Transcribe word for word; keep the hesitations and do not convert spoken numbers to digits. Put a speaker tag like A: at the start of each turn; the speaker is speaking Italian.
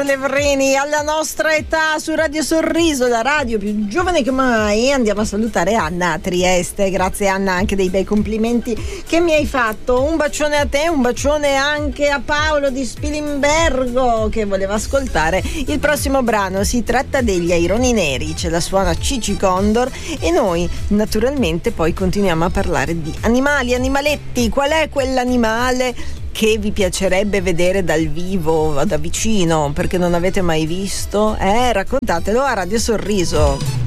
A: Levrini, alla nostra età su Radio Sorriso, la radio più giovane che mai. Andiamo a salutare Anna a Trieste. Grazie Anna anche dei bei complimenti che mi hai fatto. Un bacione a te, un bacione anche a Paolo di Spilimbergo che voleva ascoltare il prossimo brano. Si tratta degli Aironi Neri, ce la suona Cici Condor e noi naturalmente poi continuiamo a parlare di animali, animaletti. Qual è quell'animale che vi piacerebbe vedere dal vivo, da vicino, perché non avete mai visto? Eh, raccontatelo a Radio Sorriso.